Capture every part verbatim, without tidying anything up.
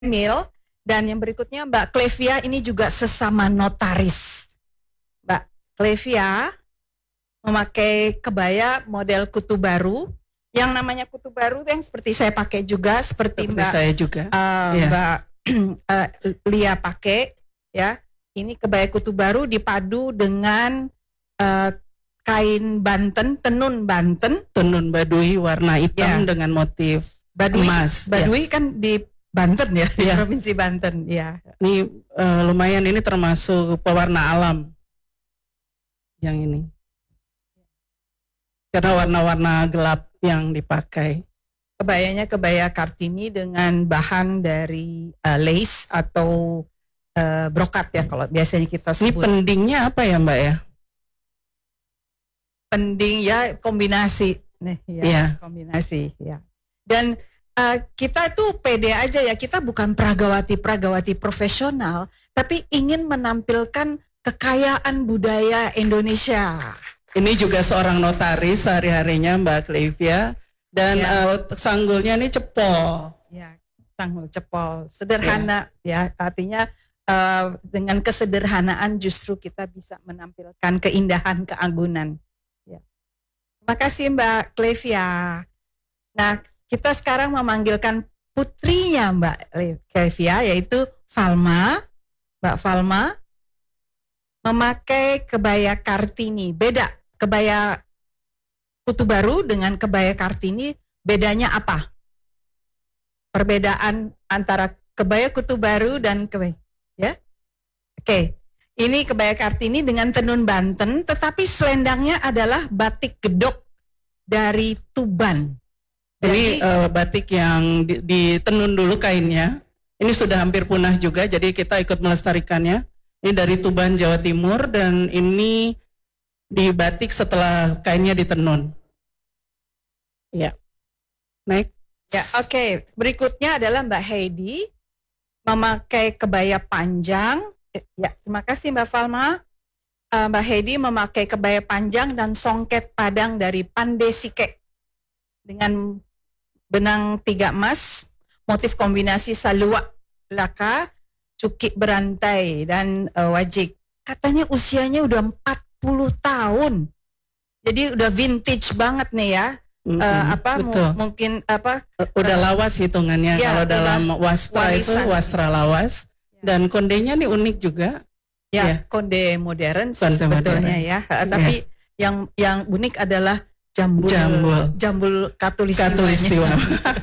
Emil, dan yang berikutnya Mbak Clevia, ini juga sesama notaris. Mbak Clevia memakai kebaya model kutu baru. Yang namanya kutu baru yang seperti saya pakai juga, seperti, seperti Mbak saya juga. Uh, ya. Mbak uh, Lia pakai, ya. Ini kebaya kutu baru dipadu dengan uh, kain Banten, tenun Banten, tenun Baduy warna hitam ya. Dengan motif Baduy, emas. Baduy ya. Kan di Banten ya, di ya. Provinsi Banten, ya. Ini uh, lumayan, ini termasuk pewarna alam yang ini. Karena warna-warna gelap yang dipakai. Kebayanya kebaya Kartini dengan bahan dari uh, lace atau uh, brokat ya, kalau biasanya kita sebut. Ini pendingnya apa ya Mbak ya? Pending ya, kombinasi. Nih, ya, ya. kombinasi ya. Dan uh, kita tuh pede aja ya, kita bukan pragawati-pragawati profesional, tapi ingin menampilkan kekayaan budaya Indonesia. Ini juga seorang notaris sehari-harinya Mbak Clevia, dan ya. uh, sanggulnya ini cepol. Ya, sanggul cepol, sederhana ya, ya artinya uh, dengan kesederhanaan justru kita bisa menampilkan keindahan, keagungan. Ya. Terima kasih Mbak Clevia. Nah, kita sekarang memanggilkan putrinya Mbak Clevia, yaitu Falma. Mbak Falma memakai kebaya Kartini. Beda, kebaya kutu baru dengan kebaya Kartini, bedanya apa? Perbedaan antara kebaya kutu baru dan kebaya, ya? Oke, ini kebaya Kartini dengan tenun Banten, tetapi selendangnya adalah batik gedok dari Tuban. Ini jadi, uh, batik yang ditenun dulu kainnya. Ini sudah hampir punah juga, jadi kita ikut melestarikannya. Ini dari Tuban, Jawa Timur, dan ini dibatik setelah kainnya ditenun. Ya, naik. Ya, oke. Okay. Berikutnya adalah Mbak Heidi memakai kebaya panjang. Ya, terima kasih Mbak Falma. Uh, Mbak Heidi memakai kebaya panjang dan songket padang dari Pandesike dengan benang tiga emas, motif kombinasi salua, laka, cukik berantai dan uh, wajik. Katanya usianya udah empat puluh tahun. Jadi udah vintage banget nih ya. Mm-hmm, uh, apa mu- mungkin apa udah uh, lawas hitungannya ya, kalau dalam wastra warisan. Itu wastra lawas ya. Dan kondenya nih unik juga. Ya, ya. Konde modern konde sebetulnya modern. Ya. Uh, tapi ya. yang yang unik adalah jambul jambul, jambul katulistiwa. Katulistiwa.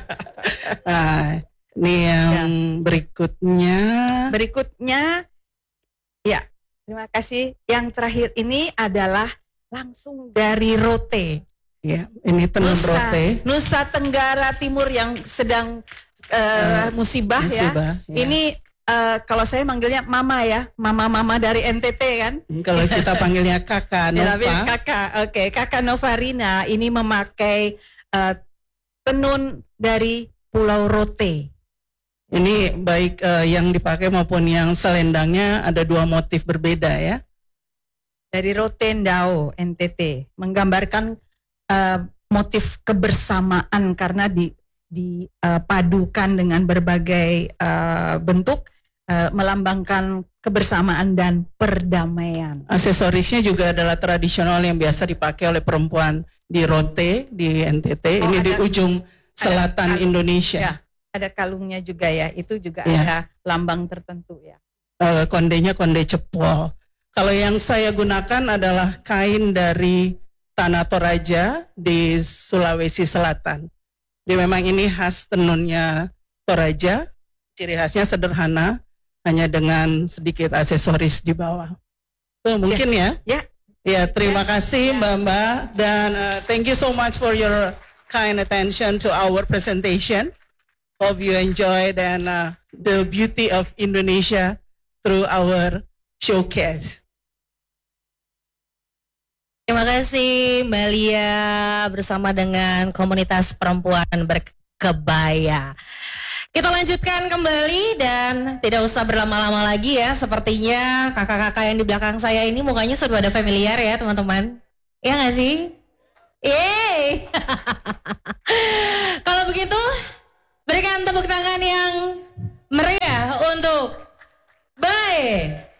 Nah, ini yang ya. berikutnya. Berikutnya, ya, terima kasih. Yang terakhir ini adalah langsung dari Rote. Ya, ini tenun Nusa, Rote. Nusa Tenggara Timur yang sedang uh, musibah, musibah ya. ya. Ini uh, kalau saya manggilnya Mama ya, Mama-mama dari N T T kan. Kalau kita panggilnya Kakak Nova. Ya, Kakak, oke, okay. Kakak Novarina ini memakai uh, tenun dari Pulau Rote. Ini baik uh, yang dipakai maupun yang selendangnya ada dua motif berbeda ya. Dari Rotendao, N T T, menggambarkan uh, motif kebersamaan karena di dipadukan uh, dengan berbagai uh, bentuk uh, melambangkan kebersamaan dan perdamaian. Aksesorisnya juga adalah tradisional yang biasa dipakai oleh perempuan di Rote, di N T T. Oh, ini ada, di ujung selatan ada, Indonesia. Ya. Ada kalungnya juga ya, itu juga ya. Ada lambang tertentu ya. Uh, kondenya konde cepol. Kalau yang saya gunakan adalah kain dari Tanah Toraja di Sulawesi Selatan. Jadi memang ini khas tenunnya Toraja, ciri khasnya sederhana, hanya dengan sedikit aksesoris di bawah. Tuh mungkin ya. Ya. Ya, terima ya. kasih Mbak-mbak, dan uh, thank you so much for your kind attention to our presentation. Hope you enjoyed and uh, the beauty of Indonesia through our showcase. Terima kasih Mbak Lia bersama dengan komunitas perempuan berkebaya. Kita lanjutkan kembali dan tidak usah berlama-lama lagi ya. Sepertinya kakak-kakak yang di belakang saya ini mukanya sudah ada familiar ya teman-teman. Iya nggak sih? Yeay! Kalau begitu berikan tepuk tangan yang meriah untuk Bae.